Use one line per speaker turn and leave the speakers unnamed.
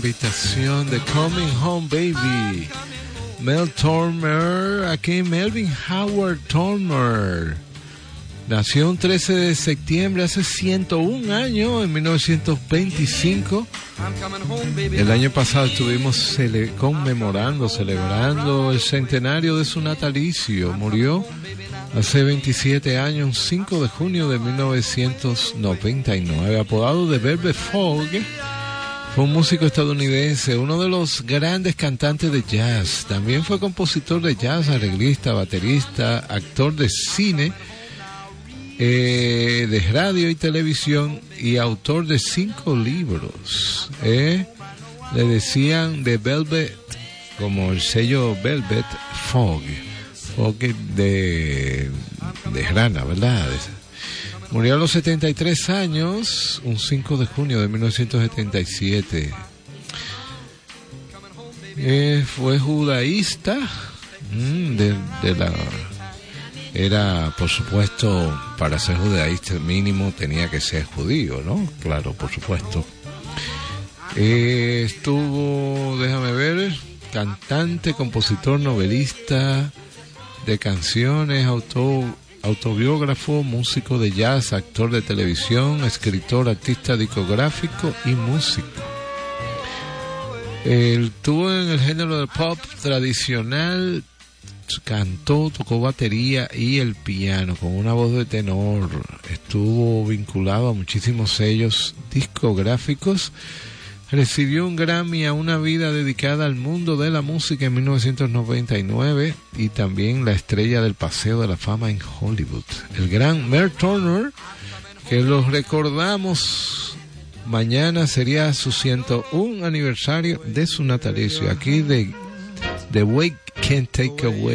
invitación de Coming Home Baby. Mel Torme, aquí Melvin Howard Torme. Nació un 13 de septiembre hace 101 años, en 1925. El año pasado estuvimos celebrando el centenario de su natalicio. Murió hace 27 años, un 5 de junio de 1999. Apodado de Velvet Fog, fue un músico estadounidense, uno de los grandes cantantes de jazz. También fue compositor de jazz, arreglista, baterista, actor de cine, de radio y televisión, y autor de 5 libros. Le decían de Velvet, como el sello Velvet Fog de grana, ¿verdad? Murió a los 73 años, un 5 de junio de 1977. Fue judaísta, era, por supuesto, para ser judaísta el mínimo tenía que ser judío, ¿no? Claro, por supuesto. Estuvo, déjame ver, cantante, compositor, novelista de canciones, autobiógrafo, músico de jazz, actor de televisión, escritor, artista discográfico y músico. Él estuvo en el género del pop tradicional, cantó, tocó batería y el piano con una voz de tenor. Estuvo vinculado a muchísimos sellos discográficos. Recibió un Grammy a una vida dedicada al mundo de la música en 1999 y también la estrella del Paseo de la Fama en Hollywood. El gran Mel Torme, que los recordamos, mañana sería su 101 aniversario de su natalicio. Aquí de The Way Can't Take Away.